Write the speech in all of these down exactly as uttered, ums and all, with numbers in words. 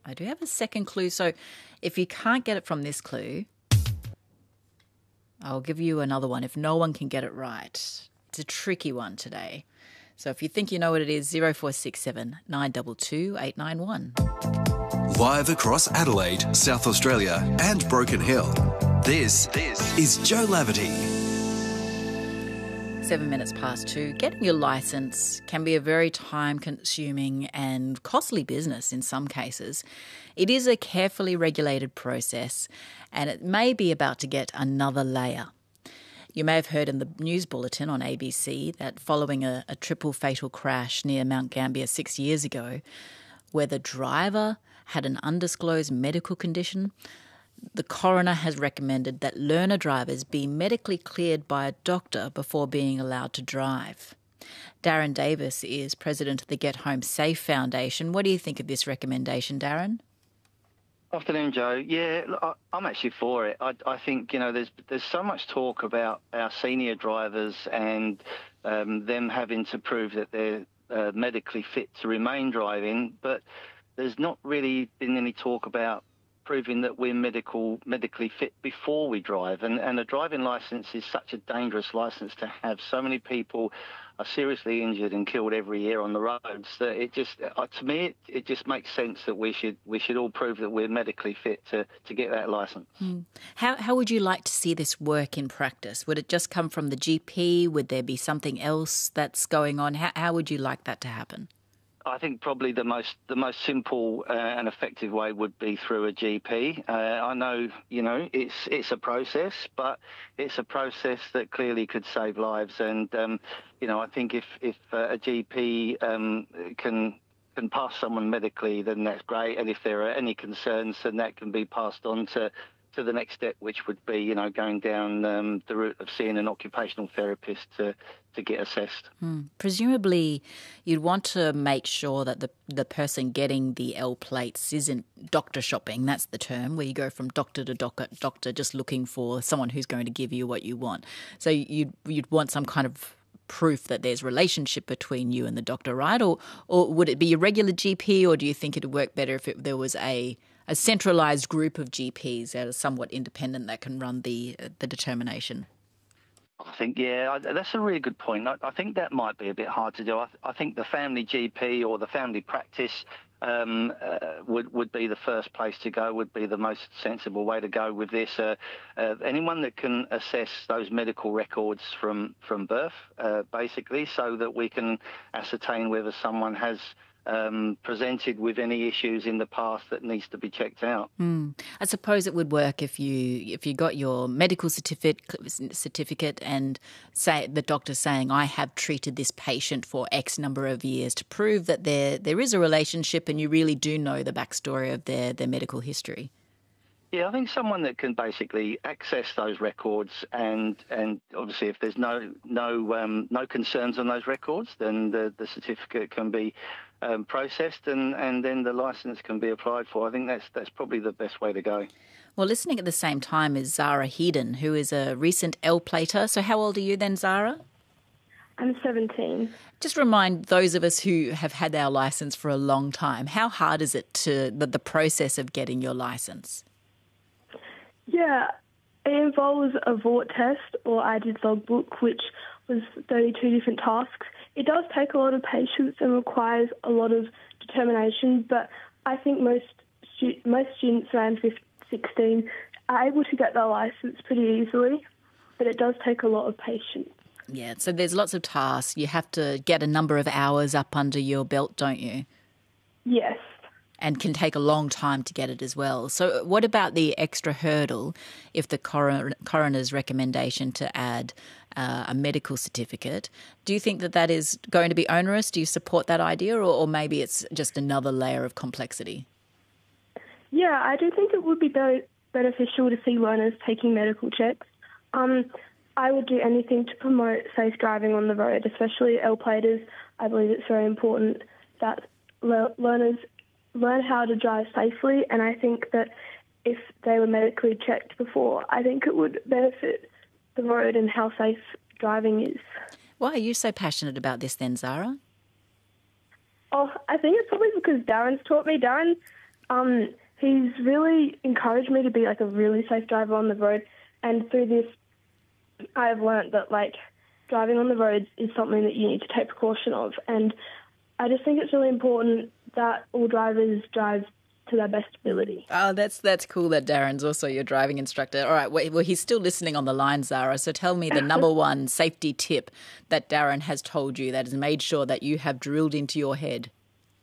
I do have a second clue. So if you can't get it from this clue, I'll give you another one if no one can get it right. It's a tricky one today. So if you think you know what it is, zero four six seven nine two two eight nine one. Live across Adelaide, South Australia and Broken Hill, this, this is Joe Laverty. Seven minutes past two. Getting your licence can be a very time-consuming and costly business in some cases. It is a carefully regulated process and it may be about to get another layer. You may have heard in the news bulletin on A B C that following a, a triple fatal crash near Mount Gambier six years ago, where the driver had an undisclosed medical condition, the coroner has recommended that learner drivers be medically cleared by a doctor before being allowed to drive. Darren Davis is president of the Get Home Safe Foundation. What do you think of this recommendation, Darren? Afternoon, Joe. Yeah, look, I, I'm actually for it. I, I think, you know, there's there's so much talk about our senior drivers and um, them having to prove that they're uh, medically fit to remain driving, but there's not really been any talk about proving that we're medical medically fit before we drive. And, and a driving licence is such a dangerous licence to have. So many people are seriously injured and killed every year on the roads that it just, uh, to me, it, it just makes sense that we should we should all prove that we're medically fit to, to get that licence. Mm. How, how would you like to see this work in practice? Would it just come from the G P? Would there be something else that's going on? How, how would you like that to happen? I think probably the most the most simple uh, and effective way would be through a G P. Uh, I know, you know, it's it's a process, but it's a process that clearly could save lives. And um, you know, I think if if uh, a G P um, can can pass someone medically, then that's great. And if there are any concerns, then that can be passed on to. to the next step, which would be, you know, going down um, the route of seeing an occupational therapist to, to get assessed. Hmm. Presumably, you'd want to make sure that the, the person getting the L plates isn't doctor shopping. That's the term, where you go from doctor to doctor, doctor just looking for someone who's going to give you what you want. So you'd, you'd want some kind of proof that there's relationship between you and the doctor, right? Or, or would it be a regular G P, or do you think it would work better if it, there was a a centralised group of G Ps that are somewhat independent that can run the the determination? I think, yeah, that's a really good point. I, I think that might be a bit hard to do. I, I think the family G P or the family practice um, uh, would, would be the first place to go, would be the most sensible way to go with this. Uh, uh, anyone that can assess those medical records from, from birth, uh, basically, so that we can ascertain whether someone has Um, presented with any issues in the past that needs to be checked out. Mm. I suppose it would work if you if you got your medical certificate certificate and say the doctor saying I have treated this patient for X number of years to prove that there there is a relationship and you really do know the backstory of their, their medical history. Yeah, I think someone that can basically access those records and and obviously if there's no no um, no concerns on those records, then the, the certificate can be um, processed and, and then the licence can be applied for. I think that's that's probably the best way to go. Well, listening at the same time is Zara Heeden, who is a recent L-plater. So how old are you then, Zara? I'm seventeen. Just remind those of us who have had our licence for a long time, how hard is it to the, the process of getting your licence? Yeah, it involves a vort test or I did logbook, which was thirty-two different tasks. It does take a lot of patience and requires a lot of determination, but I think most stu- most students around sixteen are able to get their licence pretty easily, but it does take a lot of patience. Yeah, so there's lots of tasks. You have to get a number of hours up under your belt, don't you? Yes. And can take a long time to get it as well. So what about the extra hurdle if the coroner, coroner's recommendation to add uh, a medical certificate? Do you think that that is going to be onerous? Do you support that idea, or, or maybe it's just another layer of complexity? Yeah, I do think it would be very beneficial to see learners taking medical checks. Um, I would do anything to promote safe driving on the road, especially L-platers. I believe it's very important that le- learners learn how to drive safely, and I think that if they were medically checked before, I think it would benefit the road and how safe driving is. Why are you so passionate about this then, Zara? Oh, I think it's probably because Darren's taught me. Darren Um, he's really encouraged me to be like a really safe driver on the road, and through this, I've learnt that like driving on the roads is something that you need to take precaution of, and I just think it's really important that all drivers drive to their best ability. Oh, that's that's cool that Darren's also your driving instructor. All right, well, he's still listening on the line, Zara, so tell me the number one safety tip that Darren has told you that has made sure that you have drilled into your head.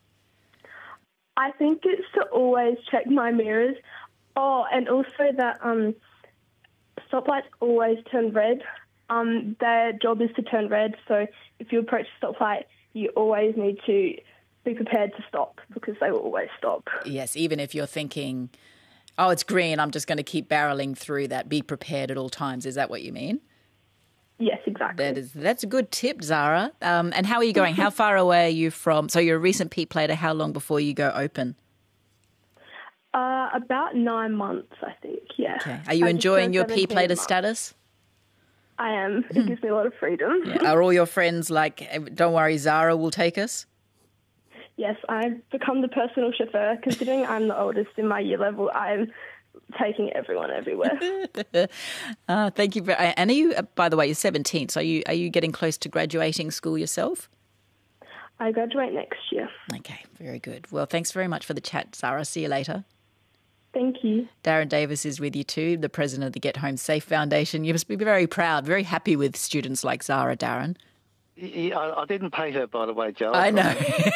I think it's to always check my mirrors. Oh, and also that um, stoplights always turn red. Um, their job is to turn red, so if you approach a stoplight, you always need to be prepared to stop because they will always stop. Yes, even if you're thinking, oh, it's green, I'm just going to keep barreling through that, be prepared at all times. Is that what you mean? Yes, exactly. That is, that's a good tip, Zara. Um, and how are you going? How far away are you from? So you're a recent P plater. How long before you go open? Uh, about nine months, I think, yeah. Okay. Are you I enjoying your P plater months. status? I am. It gives me a lot of freedom. Yeah. Are all your friends like, don't worry, Zara will take us? Yes, I've become the personal chauffeur. Considering I'm the oldest in my year level, I'm taking everyone everywhere. uh, thank you. Very, and are you, by the way, you're seventeen, so are you, are you getting close to graduating school yourself? I graduate next year. Okay, very good. Well, thanks very much for the chat, Zara. See you later. Thank you. Darren Davis is with you too, the president of the Get Home Safe Foundation. You must be very proud, very happy with students like Zara, Darren. Yeah, I, I didn't pay her, by the way, Joe. I know.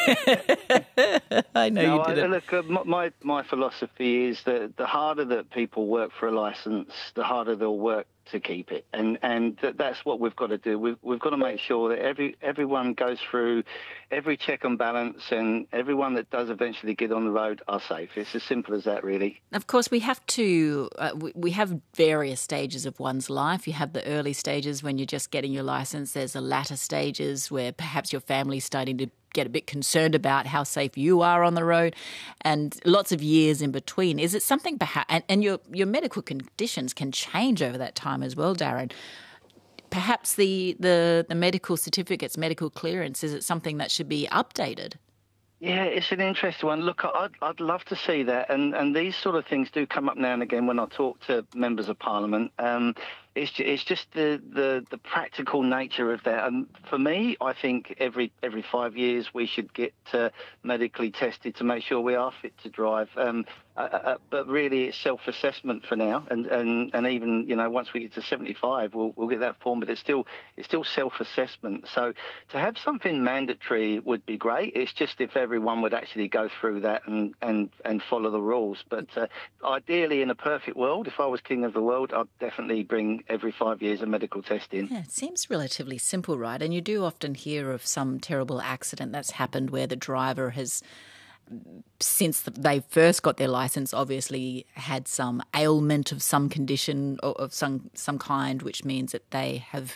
I know no, you didn't. I, look, uh, my my philosophy is that the harder that people work for a licence, the harder they'll work to keep it, and and th- that's what we've got to do. We've we've got to make sure that every everyone goes through every check and balance, and everyone that does eventually get on the road are safe. It's as simple as that, really. Of course, we have to. Uh, we, we have various stages of one's life. You have the early stages when you're just getting your licence. There's the latter stages where perhaps your family's starting to get a bit concerned about how safe you are on the road, and lots of years in between. Is it something perhaps, and, and your, your medical conditions can change over that time as well, Darren. Perhaps the, the, the medical certificates, medical clearance, is it something that should be updated? Yeah, it's an interesting one. Look, I'd, I'd love to see that, and, and these sort of things do come up now and again when I talk to members of Parliament. Um, it's ju- it's just the, the, the practical nature of that. And for me, I think every every five years we should get uh, medically tested to make sure we are fit to drive. Um, uh, uh, but really, it's self-assessment for now, and, and, and even you know once we get to seventy-five, we'll we'll get that form. But it's still it's still self-assessment. So to have something mandatory would be great. It's just if everyone would actually go through that and and, and follow the rules. But uh, ideally, in a perfect world, if I was king of the world, I'd definitely bring every five years a medical test in. Yeah, it seems relatively simple, right? And you do often hear of some terrible accident that's happened where the driver has, since they first got their licence, obviously had some ailment of some condition or of some some kind, which means that they have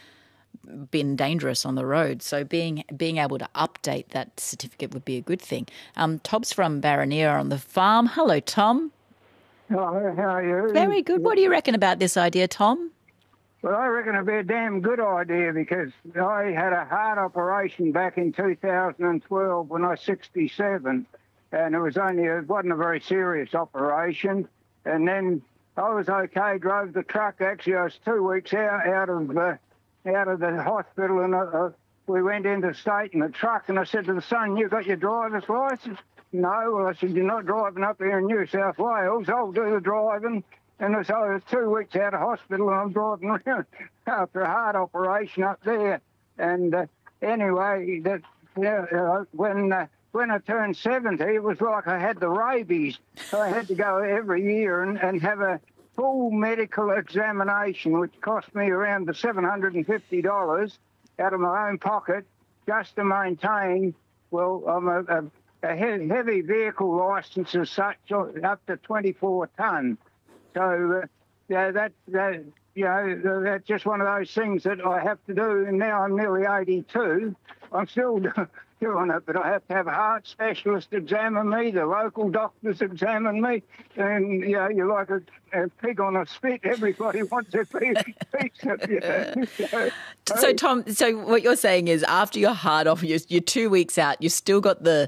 been dangerous on the road. So being being able to update that certificate would be a good thing. Um, Tom's from Baronier on the farm. Hello, Tom. Hello, how are you? Very good. What do you reckon about this idea, Tom? Well, I reckon it'd be a damn good idea because I had a heart operation back in two thousand twelve when I was sixty-seven, and it was only it wasn't a very serious operation. And then I was okay, drove the truck. Actually, I was two weeks out out of uh, out of the hospital, and uh, we went into state in the truck. And I said to the son, "You got your driver's license?" No. Well, I said, "You're not driving up here in New South Wales. I'll do the driving." And so I was two weeks out of hospital, and I'm driving around after a heart operation up there. And uh, anyway, that yeah, uh, when uh, when I turned seventy, it was like I had the rabies. So I had to go every year and, and have a full medical examination, which cost me around the seven hundred fifty dollars out of my own pocket just to maintain, well, I'm a, a, a he- heavy vehicle licence as such, up to twenty-four tonne. So uh, yeah, that, that, you know, that's just one of those things that I have to do. And now I'm nearly eighty-two. I'm still doing it, but I have to have a heart specialist examine me, the local doctors examine me. And, you know, you're like a, a pig on a spit. Everybody wants a piece of you. So, So, Tom, so what you're saying is after your heart off, you're, you're two weeks out, you've still got the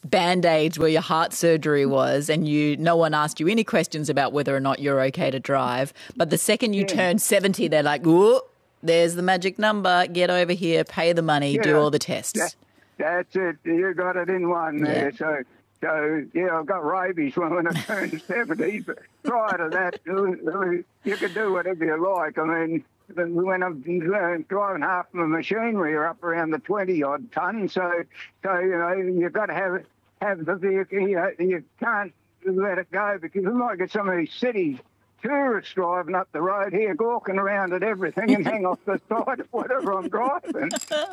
Band-Aids where your heart surgery was, and you no one asked you any questions about whether or not you're okay to drive. But the second you Yeah. turn seventy, they're like, "Ooh, there's the magic number. Get over here, pay the money, do Yeah. all the tests." That, that's it. You got it in one there. Yeah. So, so yeah, I got rabies when, when I turned seventy. But prior to that, you could do whatever you like. I mean, when I'm driving half my machinery are up around the twenty odd ton. So, so you know, you've got to have have the vehicle. You know, you can't let it go because we might get some of these cities tourists driving up the road here, gawking around at everything and hang off the side of whatever I'm driving.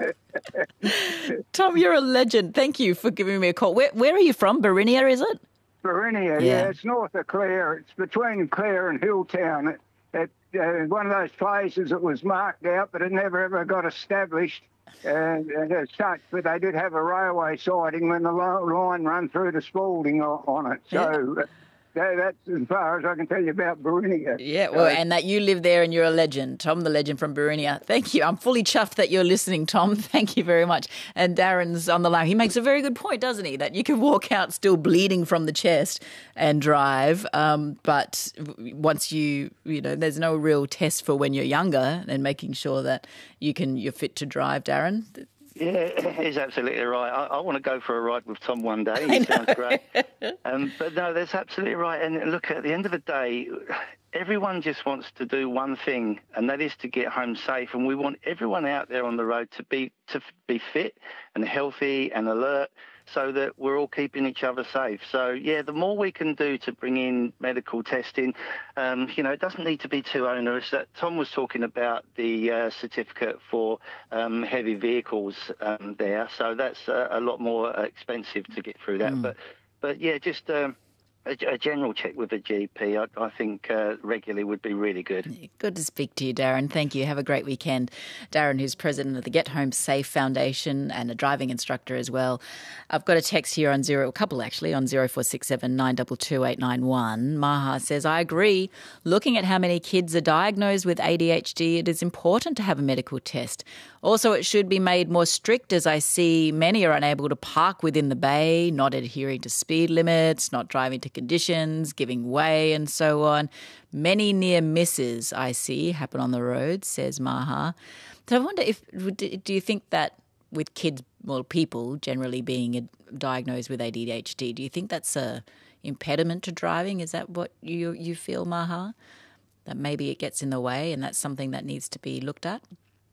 Tom, you're a legend. Thank you for giving me a call. Where, where are you from? Barinia, is it? Barinia, Yeah. yeah. It's north of Clare. It's between Clare and Hilltown. It, it, uh, one of those places that was marked out, but it never ever got established uh, as such. But they did have a railway siding when the lo- line ran through to Spalding on, on it. So uh, that, that's as far as I can tell you about Barinia. Yeah, well, and that you live there and you're a legend. Tom, the legend from Barinia. Thank you. I'm fully chuffed that you're listening, Tom. Thank you very much. And Darren's on the line. He makes a very good point, doesn't he? That you can walk out still bleeding from the chest and drive. Um, but once you, you know, there's no real test for when you're younger and making sure that you can, you're fit to drive, Darren. Yeah, he's absolutely right. I, I want to go for a ride with Tom one day. He sounds great. Um, but no, that's absolutely right. And look, at the end of the day, everyone just wants to do one thing, and that is to get home safe. And we want everyone out there on the road to be to be fit and healthy and alert, so that we're all keeping each other safe. So, yeah, the more we can do to bring in medical testing, um, you know, it doesn't need to be too onerous. That Tom was talking about the uh, certificate for um, heavy vehicles um, there, so that's uh, a lot more expensive to get through that. Mm. But, but yeah, just um, a, a general check with a G P, I, I think uh, regularly would be really good. Good to speak to you, Darren. Thank you. Have a great weekend. Darren, who's president of the Get Home Safe Foundation and a driving instructor as well. I've got a text here on zero, a couple actually, on zero four six seven nine two two eight nine one. Maha says, I agree. Looking at how many kids are diagnosed with A D H D, it is important to have a medical test. Also, it should be made more strict, as I see many are unable to park within the bay, not adhering to speed limits, not driving to conditions, giving way and so on. Many near misses I see happen on the road, says Maha. So I wonder if, do you think that with kids, well, people generally being diagnosed with A D H D, do you think that's a impediment to driving? Is that what you you feel, Maha? That maybe it gets in the way and that's something that needs to be looked at?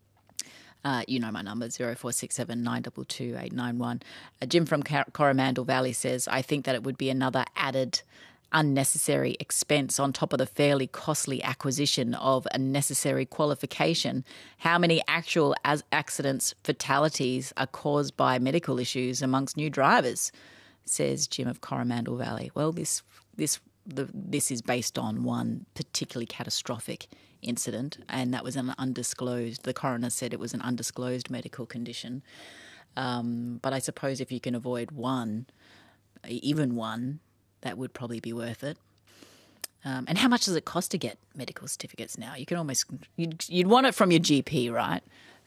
Uh, you know my number, zero four six seven nine two two eight nine one. Uh, Jim from Cor- Coromandel Valley says, I think that it would be another added unnecessary expense on top of the fairly costly acquisition of a necessary qualification. How many actual as accidents, fatalities are caused by medical issues amongst new drivers, says Jim of Coromandel Valley. Well, this this the, this is based on one particularly catastrophic incident, and that was an undisclosed, the coroner said it was an undisclosed medical condition. Um, but I suppose if you can avoid one, even one, that would probably be worth it. Um, and how much does it cost to get medical certificates now? You can almost, you'd, you'd want it from your G P, right?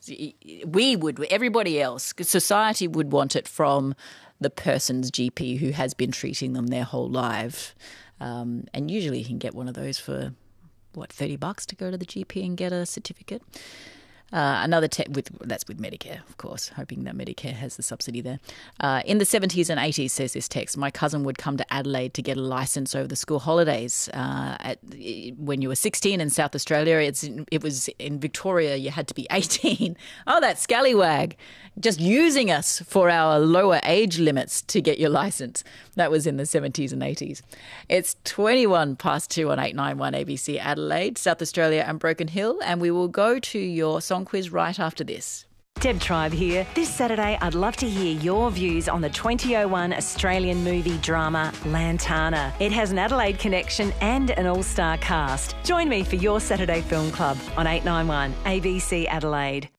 We would, everybody else, society would want it from the person's G P who has been treating them their whole life. Um, and usually you can get one of those for, what, thirty bucks to go to the G P and get a certificate. Uh, another te- with that's with Medicare, of course, hoping that Medicare has the subsidy there. Uh, in the seventies and eighties, says this text, my cousin would come to Adelaide to get a licence over the school holidays. Uh, at, when you were sixteen in South Australia, it's it was in Victoria, you had to be eighteen. Oh, that scallywag, just using us for our lower age limits to get your licence. That was in the seventies and eighties. It's twenty-one past two on eight ninety-one A B C Adelaide, South Australia and Broken Hill, and we will go to your song quiz right after this. Deb Tribe here. This Saturday, I'd love to hear your views on the twenty oh one Australian movie drama Lantana. It has an Adelaide connection and an all-star cast. Join me for your Saturday Film Club on eight ninety-one A B C Adelaide.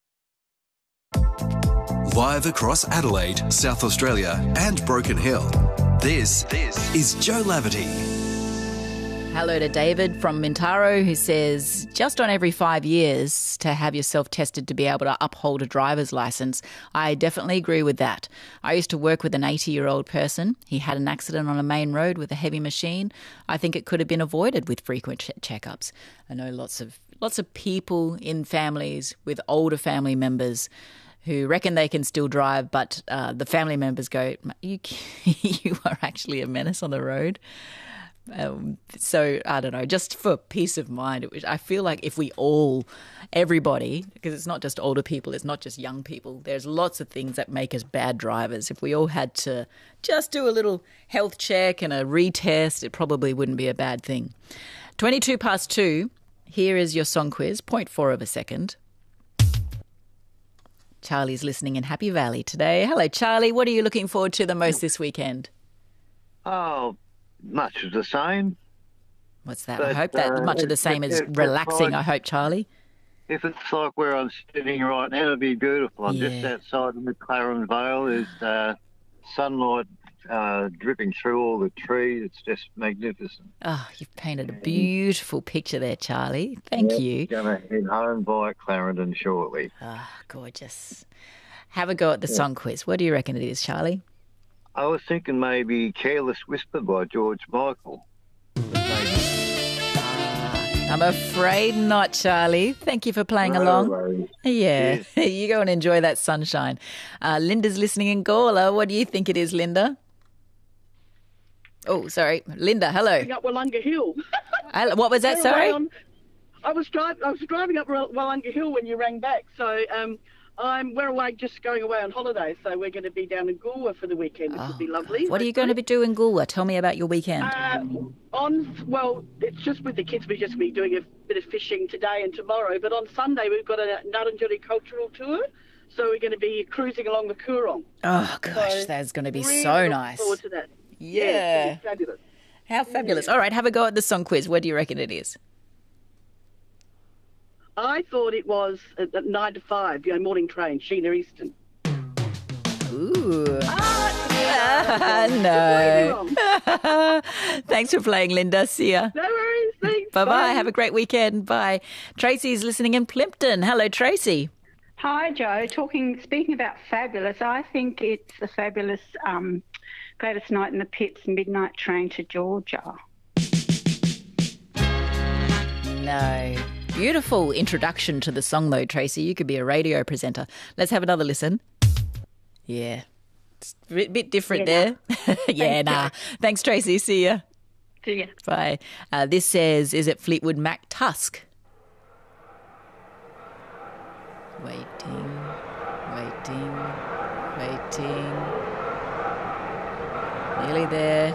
Live across Adelaide, South Australia and Broken Hill, this, this is Joe Laverty. Hello to David from Mintaro, who says, just on every five years to have yourself tested to be able to uphold a driver's licence. I definitely agree with that. I used to work with an eighty-year-old person. He had an accident on a main road with a heavy machine. I think it could have been avoided with frequent ch- checkups. I know lots of lots of people in families with older family members who reckon they can still drive, but uh, the family members go, you, you are actually a menace on the road. Um, so, I don't know, just for peace of mind, it was, I feel like if we all, everybody, because it's not just older people, it's not just young people, there's lots of things that make us bad drivers. If we all had to just do a little health check and a retest, it probably wouldn't be a bad thing. twenty-two past two, here is your song quiz, point four of a second. Charlie's listening in Happy Valley today. Hello, Charlie. What are you looking forward to the most this weekend? Oh, much of the same. What's that? But, I hope that uh, much of the if- same if- is if relaxing, I- I hope, Charlie. If it's like where I'm sitting right now, it'd be beautiful. I'm just Yeah. outside of McLaren Vale. There's uh, sunlight uh, dripping through all the trees. It's just magnificent. Oh, you've painted a beautiful picture there, Charlie. Thank you. Going to head home via Clarendon shortly. Ah, gorgeous. Have a go at the song quiz. What do you reckon it is, Charlie? I was thinking maybe Careless Whisper by George Michael. I'm afraid not, Charlie. Thank you for playing along. worries. Yeah, you go and enjoy that sunshine. Uh, Linda's listening in Gawler. What do you think it is, Linda? Oh, sorry. Linda, hello. Up Wollonga Hill. Hello, what was that, We're sorry? away on- I was driving. I was driving up Wel- Wollonga Hill when you rang back. So um, I'm we're away, just going away on holiday. So we're going to be down in Goolwa for the weekend, which would be lovely. What are you going to be doing in Gawler? Tell me about your weekend. Uh, on well, it's just with the kids. We're just be doing a bit of fishing today and tomorrow. But on Sunday we've got a Ngarrindjeri cultural tour. So we're going to be cruising along the Coorong. Oh, gosh, So that's going to be really so looking nice. Forward to that. Yeah. it's fabulous. How fabulous. All right, have a go at the song quiz. What do you reckon it is? I thought it was at, at nine to five. You know, morning train. Sheena Easton. Ooh. Ah, no. Thanks for playing, Linda. See ya. No worries. Thanks. Bye-bye. Have a great weekend. Bye. Tracy's listening in Plympton. Hello, Tracy. Hi, Joe. Talking, speaking about fabulous, I think it's the fabulous um, Gladys Knight and the Pits Midnight Train to Georgia. No. Beautiful introduction to the song, though, Tracy. You could be a radio presenter. Let's have another listen. Yeah. It's a bit, bit different Yeah, there. yeah, nah. Thanks, Tracy. See ya. See ya. Bye. Uh, this says, is it Fleetwood Mac Tusk? Waiting, waiting, waiting. Nearly there.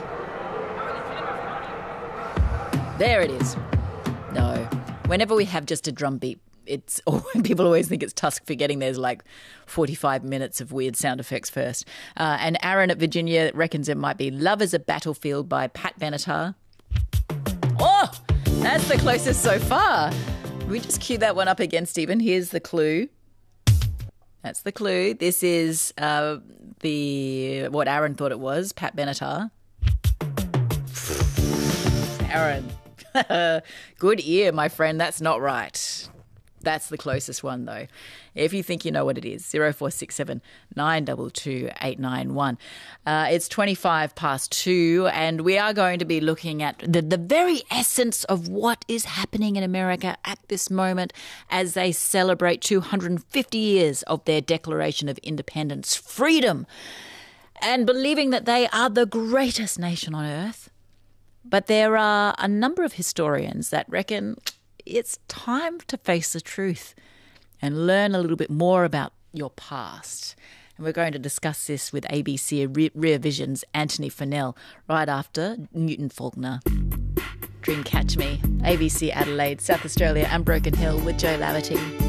There it is. No. Whenever we have just a drum beat, it's oh, people always think it's Tusk, forgetting there's like forty-five minutes of weird sound effects first. Uh, and Aaron at Virginia reckons it might be Love is a Battlefield by Pat Benatar. Oh, that's the closest so far. We just queued that one up again, Stephen. Here's the clue. That's the clue. This is uh, the what Aaron thought it was, Pat Benatar. Aaron. Good ear, my friend. That's not right. That's the closest one, though. If you think you know what it is, zero four six seven nine two two eight nine one. Uh, it's twenty-five past two, and we are going to be looking at the, the very essence of what is happening in America at this moment as they celebrate two hundred fifty years of their Declaration of Independence, freedom, and believing that they are the greatest nation on earth. But there are a number of historians that reckon it's time to face the truth and learn a little bit more about your past. And we're going to discuss this with A B C Rear Vision's Anthony Fennell right after Newton Faulkner. Dream Catch Me, A B C Adelaide, South Australia and Broken Hill with Joe Laverty.